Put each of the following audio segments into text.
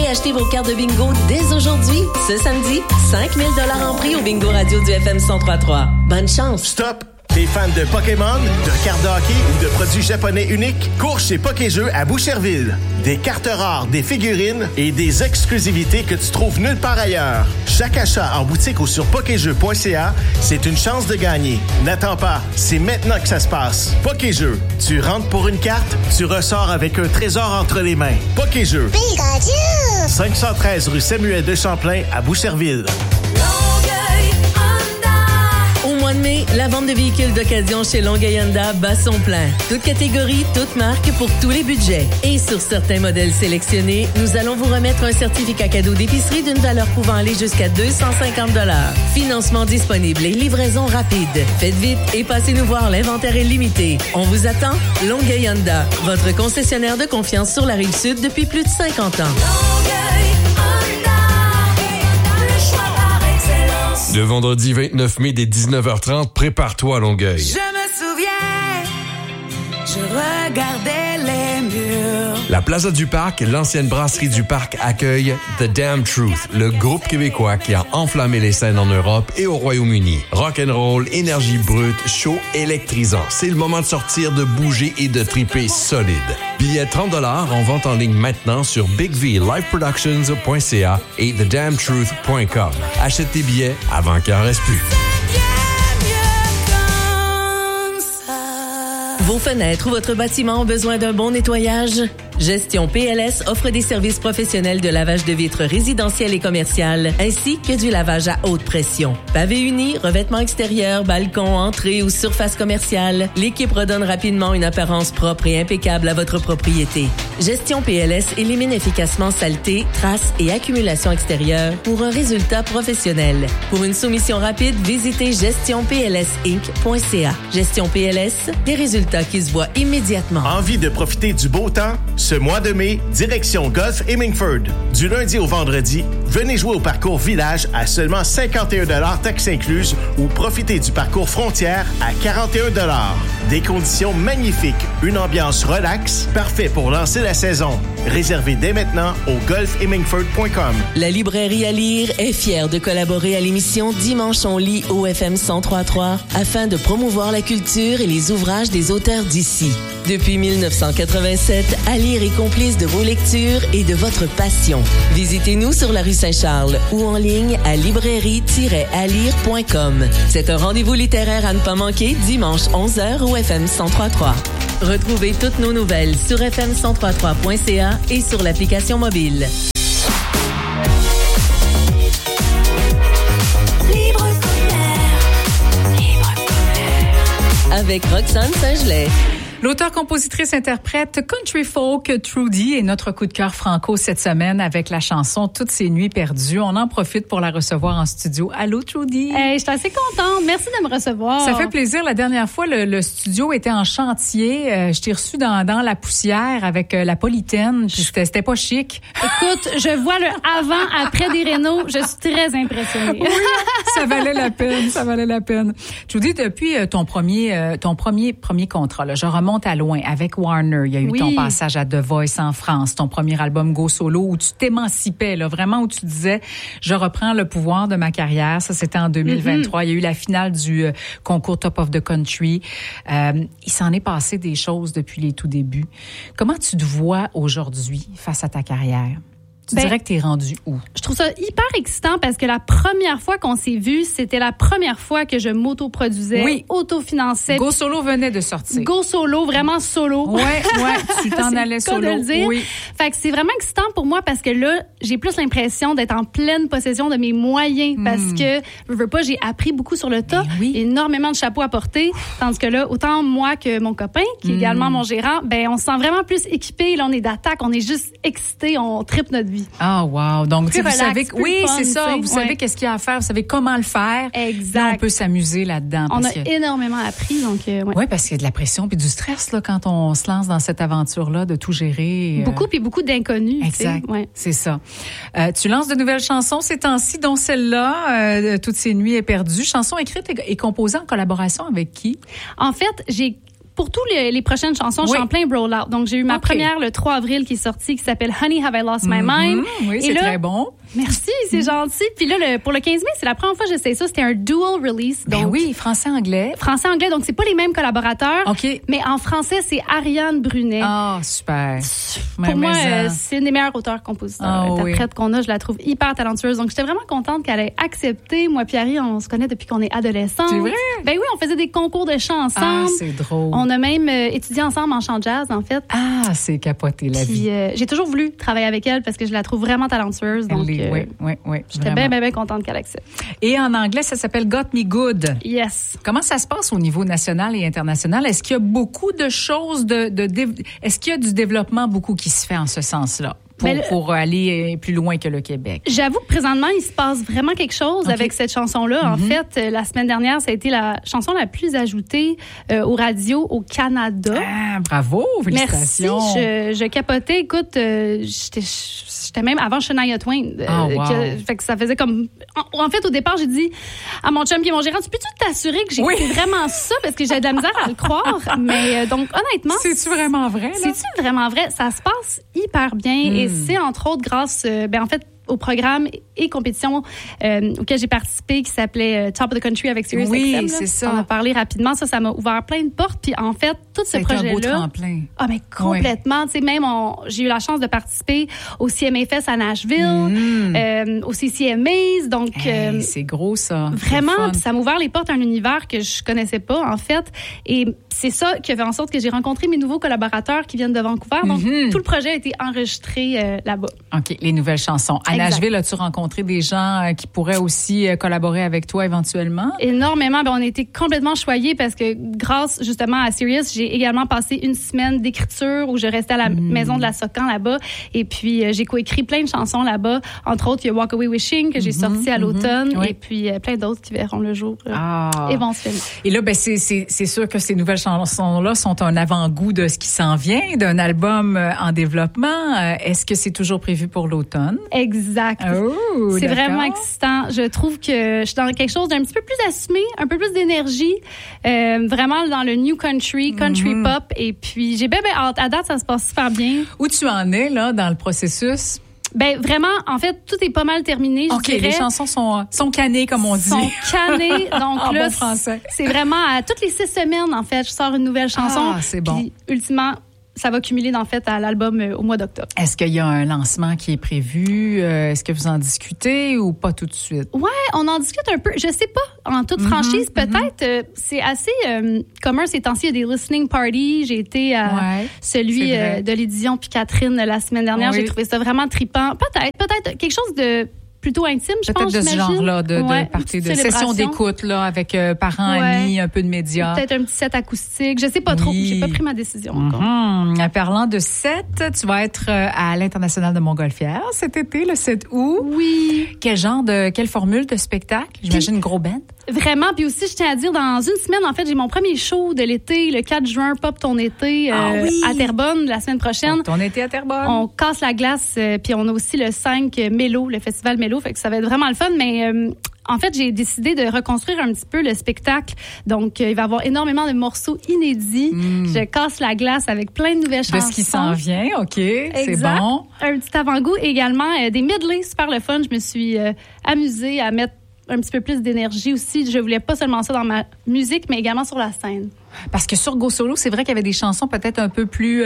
Préachetez vos cartes de bingo dès aujourd'hui. Ce samedi, 5 000 $ en prix au bingo radio du FM 103.3. Bonne chance! Stop! T'es fan de Pokémon, de cartes de hockey ou de produits japonais uniques? Cours chez Pokéjeux à Boucherville. Des cartes rares, des figurines et des exclusivités que tu trouves nulle part ailleurs. Chaque achat en boutique ou sur pokéjeux.ca, c'est une chance de gagner. N'attends pas, c'est maintenant que ça se passe. Pokéjeux, tu rentres pour une carte, tu ressors avec un trésor entre les mains. Pokéjeux. Pikachu! 513 rue Samuel de Champlain à Boucherville. Au mois de mai, la vente de véhicules d'occasion chez Longueuil Honda bat son plein. Toute catégorie, toute marque pour tous les budgets. Et sur certains modèles sélectionnés, nous allons vous remettre un certificat cadeau d'épicerie d'une valeur pouvant aller jusqu'à 250 $. Financement disponible et livraison rapide. Faites vite et passez nous voir, l'inventaire est limité. On vous attend? Longueuil Honda, votre concessionnaire de confiance sur la Rive-Sud depuis plus de 50 ans. Le vendredi 29 mai dès 19h30, prépare-toi à Longueuil. Je me souviens, je regardais les murs. La Plaza du Parc, l'ancienne brasserie du Parc, accueille The Damn Truth, le groupe québécois qui a enflammé les scènes en Europe et au Royaume-Uni. Rock'n'roll, énergie brute, show électrisant. C'est le moment de sortir, de bouger et de triper solide. Billets 30 $ en vente en ligne maintenant sur bigvliveproductions.ca et thedamntruth.com. Achète tes billets avant qu'il en reste plus. Vos fenêtres ou votre bâtiment ont besoin d'un bon nettoyage? Gestion PLS offre des services professionnels de lavage de vitres résidentielles et commerciales, ainsi que du lavage à haute pression. Pavé uni, revêtement extérieur, balcon, entrée ou surface commerciale, l'équipe redonne rapidement une apparence propre et impeccable à votre propriété. Gestion PLS élimine efficacement saleté, traces et accumulation extérieure pour un résultat professionnel. Pour une soumission rapide, visitez gestionplsinc.ca. Gestion PLS, des résultats qui se voient immédiatement. Envie de profiter du beau temps? Ce mois de mai, direction Golf Hemingford. Du lundi au vendredi, venez jouer au parcours Village à seulement 51 $ taxes incluses ou profitez du parcours Frontière à 41 $. Des conditions magnifiques, une ambiance relaxe, parfait pour lancer la saison. Réservez dès maintenant au golfhemingford.com. La librairie à lire est fière de collaborer à l'émission Dimanche on lit au FM 103.3 afin de promouvoir la culture et les ouvrages des auteurs d'ici. Depuis 1987, à lire est complice de vos lectures et de votre passion. Visitez-nous sur la rue Saint-Charles ou en ligne à librairie-alire.com. C'est un rendez-vous littéraire à ne pas manquer dimanche 11h au FM 103.3. Retrouvez toutes nos nouvelles sur fm1033.ca et sur l'application mobile. Avec Roxane Saint-Gelais. L'auteur, compositrice, interprète country folk Trudy est notre coup de cœur franco cette semaine avec la chanson Toutes ces nuits perdues. On en profite pour la recevoir en studio. Allô, Trudy? Hey, je suis assez contente. Merci de me recevoir. Ça fait plaisir. La dernière fois, le studio était en chantier. Je t'ai reçu dans la poussière avec la Polytaine. C'était pas chic. Écoute, je vois le avant-après des rénaux. Je suis très impressionnée. Oui, ça valait la peine. Ça valait la peine. Trudy, depuis ton premier contrat, là, je remonte à loin avec Warner. Il y a eu ton passage à The Voice en France, ton premier album Go Solo où tu t'émancipais, là, vraiment où tu disais je reprends le pouvoir de ma carrière. Ça, c'était en 2023. Il y a eu la finale du concours Top of the Country. Il s'en est passé des choses depuis les tout débuts. Comment tu te vois aujourd'hui face à ta carrière? Tu dirais que t'es rendu où? Je trouve ça hyper excitant parce que la première fois qu'on s'est vu, c'était la première fois que je m'autoproduisais, autofinançais. Go Solo venait de sortir. Go Solo, vraiment solo. Ouais, tu t'en allais solo. De le dire. Oui. Fait que c'est vraiment excitant pour moi parce que là, j'ai plus l'impression d'être en pleine possession de mes moyens parce que, je veux pas, j'ai appris beaucoup sur le tas, énormément de chapeaux à porter, tandis que là, autant moi que mon copain, qui est également mon gérant, on se sent vraiment plus équipés. Là, on est d'attaque, on est juste excités, on tripe notre vie. Ah, wow. Donc, vous savez, fun, c'est ça. Vous savez qu'est-ce qu'il y a à faire. Vous savez comment le faire. Exact. Là, on peut s'amuser là-dedans. On a énormément appris, donc, Oui, parce qu'il y a de la pression puis du stress, là, quand on se lance dans cette aventure-là, de tout gérer. Beaucoup, puis beaucoup d'inconnus. Exact. C'est ça. Tu lances de nouvelles chansons ces temps-ci, dont celle-là, Toutes ces nuits est perdues. Chanson écrite et composée en collaboration avec qui? En fait, j'ai pour tous les prochaines chansons, je suis en plein roll-out. Donc, j'ai eu ma première le 3 avril qui est sortie, qui s'appelle Honey, Have I Lost My Mind? Oui, c'est très bon. Merci, c'est gentil. Puis là, pour le 15 mai, c'est la première fois que j'essaie ça. C'était un dual release. Donc, oui, français-anglais. Français-anglais, donc c'est pas les mêmes collaborateurs. OK. Mais en français, c'est Ariane Brunet. Ah, super. Pour moi, c'est une des meilleures auteurs-compositeurs, interprètes qu'on a. Je la trouve hyper talentueuse. Donc, j'étais vraiment contente qu'elle ait accepté. Moi puis Ari, on se connaît depuis qu'on est adolescents. C'est vrai? Ben oui, on faisait des concours de chant ensemble. Ah, c'est drôle. On a même étudié ensemble en chant jazz, en fait. Ah, c'est capoté la vie. J'ai toujours voulu travailler avec elle parce que je la trouve vraiment talentueuse. Donc, oui. J'étais bien contente qu'elle accepte. Et en anglais, ça s'appelle Got Me Good. Yes. Comment ça se passe au niveau national et international? Est-ce qu'il y a beaucoup de choses est-ce qu'il y a du développement beaucoup qui se fait en ce sens-là? Pour aller plus loin que le Québec. J'avoue que présentement, il se passe vraiment quelque chose avec cette chanson-là. En fait, la semaine dernière, ça a été la chanson la plus ajoutée aux radios au Canada. Ah, bravo, félicitations. Merci, je capotais. Écoute, j'étais même avant Shania Twain. Fait que ça faisait comme... En fait, au départ, j'ai dit à mon chum qui est mon gérant, tu peux-tu t'assurer que j'écoutais vraiment ça? Parce que j'avais de la misère à le croire. Mais donc, honnêtement... C'est-tu vraiment vrai? C'est-tu vraiment vrai? Ça se passe hyper bien. Et c'est entre autres grâce, en fait, au programme et compétition auquel j'ai participé qui s'appelait Top of the Country avec Sirius XM. Oui, c'est ça. On a parlé rapidement. Ça m'a ouvert plein de portes. Puis en fait, tout ce projet-là... C'est un beau tremplin. Ah, mais complètement. Tu sais, même j'ai eu la chance de participer au CMA-Fest à Nashville, au CCMAs. Donc... c'est gros, ça. Vraiment. Puis ça m'a ouvert les portes à un univers que je connaissais pas, en fait. Et c'est ça qui a fait en sorte que j'ai rencontré mes nouveaux collaborateurs qui viennent de Vancouver. Donc, tout le projet a été enregistré là-bas. OK. Les nouvelles chansons. À Nashville, as-tu rencontré des gens qui pourraient aussi collaborer avec toi éventuellement? Énormément. On a été complètement choyés parce que grâce justement à Sirius, j'ai également passé une semaine d'écriture où je restais à la maison de la Socan là-bas. Et puis, j'ai coécrit plein de chansons là-bas. Entre autres, il y a Walk Away Wishing que j'ai sorti à l'automne. Et puis, plein d'autres qui verront le jour éventuellement. Et là, c'est sûr que ces nouvelles chansons-là sont un avant-goût de ce qui s'en vient, d'un album en développement. Est-ce que c'est toujours prévu pour l'automne? Exact. C'est vraiment excitant. Je trouve que je suis dans quelque chose d'un petit peu plus assumé, un peu plus d'énergie, vraiment dans le new country pop. Et puis, j'ai bien hâte. À date, ça se passe super bien. Où tu en es, là, dans le processus? Ben vraiment, en fait, tout est pas mal terminé. OK, les chansons sont cannées, comme on dit. Sont cannées. Donc en là, bon français. C'est vraiment à toutes les 6 semaines, en fait, je sors une nouvelle chanson. Ah, c'est bon. Puis, ultimement, ça va cumuler, en fait, à l'album au mois d'octobre. Est-ce qu'il y a un lancement qui est prévu? Est-ce que vous en discutez ou pas tout de suite? Ouais, on en discute un peu. Je sais pas, en toute franchise, peut-être. C'est assez commun ces temps-ci. Il y a des listening parties. J'ai été à celui de l'Édition puis Catherine la semaine dernière. J'ai trouvé ça vraiment trippant. Peut-être quelque chose de plutôt intime, je pense, peut-être de ce genre-là, de partie de session d'écoute là, avec parents, amis, un peu de médias. Peut-être un petit set acoustique. Je sais pas trop. J'ai pas pris ma décision encore. En parlant de set, tu vas être à l'International de Montgolfière cet été, le 7 août. Oui. Quelle formule de spectacle? J'imagine une gros band. Vraiment. Puis aussi, je tiens à dire, dans une semaine, en fait, j'ai mon premier show de l'été, le 4 juin, Pop ton été, à Terrebonne, la semaine prochaine. Pop ton été à Terrebonne. On casse la glace, puis on a aussi le 5 Mélo, le festival Mélo, fait que ça va être vraiment le fun, mais... En fait, j'ai décidé de reconstruire un petit peu le spectacle. Donc, il va y avoir énormément de morceaux inédits. Je casse la glace avec plein de nouvelles chansons. De ce qui s'en vient, OK, c'est bon. Un petit avant-goût également. Des medleys, super le fun. Je me suis amusée à mettre un petit peu plus d'énergie aussi. Je voulais pas seulement ça dans ma musique, mais également sur la scène. Parce que sur Go Solo, c'est vrai qu'il y avait des chansons peut-être un peu plus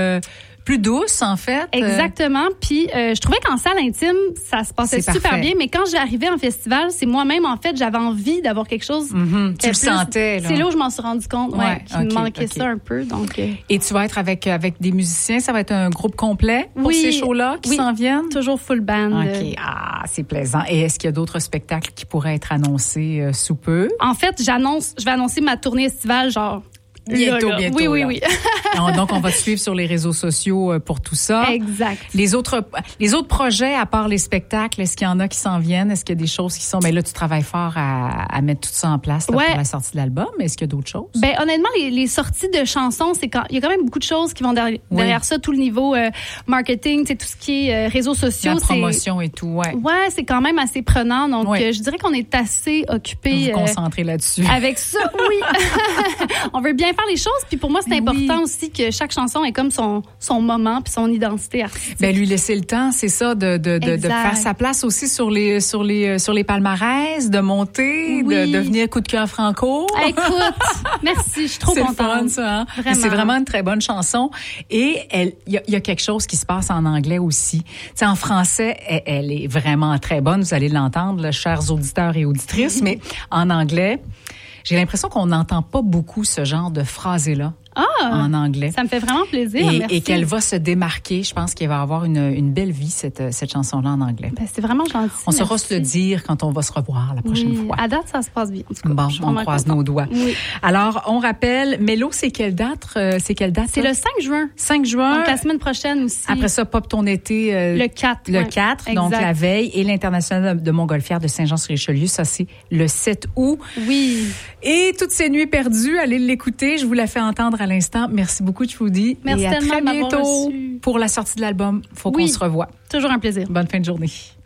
douces, en fait. Exactement. Puis, je trouvais qu'en salle intime, ça se passait super bien. Mais quand j'arrivais en festival, c'est moi-même, en fait, j'avais envie d'avoir quelque chose. Tu le sentais, là. C'est là où je m'en suis rendu compte, qu'il me manquait ça un peu. Donc, Et tu vas être avec des musiciens? Ça va être un groupe complet pour ces shows-là qui s'en viennent? Toujours full band. OK. Ah, c'est plaisant. Et est-ce qu'il y a d'autres spectacles qui pourraient être annoncés sous peu? En fait, je vais annoncer ma tournée estivale, genre, Bientôt. Oui. Donc, on va te suivre sur les réseaux sociaux pour tout ça. Exact. Les autres projets, à part les spectacles, est-ce qu'il y en a qui s'en viennent? Est-ce qu'il y a des choses qui sont... Mais là, tu travailles fort à mettre tout ça en place pour la sortie de l'album. Est-ce qu'il y a d'autres choses? Ben, honnêtement, les sorties de chansons, il y a quand même beaucoup de choses qui vont derrière ça, tout le niveau marketing, tout ce qui est réseaux sociaux. La promotion et tout, Ouais, c'est quand même assez prenant. Donc, je dirais qu'on est assez occupé. Vous concentrer là-dessus. Avec ça, oui. On veut bien faire les choses. Puis pour moi, c'est important aussi que chaque chanson ait comme son moment puis son identité artistique. Ben lui laisser le temps, c'est ça, de faire sa place aussi sur les palmarès, de monter, de devenir coup de cœur franco. Écoute, merci, je suis trop contente. C'est fun, ça. Hein? Vraiment. C'est vraiment une très bonne chanson. Et il y a quelque chose qui se passe en anglais aussi. T'sais, en français, elle est vraiment très bonne. Vous allez l'entendre, là, chers auditeurs et auditrices. Mais en anglais, j'ai l'impression qu'on n'entend pas beaucoup ce genre de phrasé-là. En anglais. Ça me fait vraiment plaisir. Merci. Et qu'elle va se démarquer. Je pense qu'elle va avoir une belle vie, cette chanson-là en anglais. Ben, c'est vraiment gentil. On saura se le dire quand on va se revoir la prochaine fois. À date, ça se passe bien. En tout cas, bon, on croise nos doigts. Oui. Alors, on rappelle, Mélo, c'est quelle date? C'est le 5 juin. 5 juin. Donc, la semaine prochaine aussi. Après ça, Pop ton été. Le 4. Le 4, donc la veille. Et l'International de Montgolfière de Saint-Jean-sur-Richelieu, ça, c'est le 7 août. Oui. Et Toutes ces nuits perdues, allez l'écouter. Je vous la fais entendre à l'instant. Merci beaucoup, Trudy. Merci et à tellement très bientôt reçu. pour la sortie de l'album. Faut qu'on se revoie. Toujours un plaisir. Bonne fin de journée.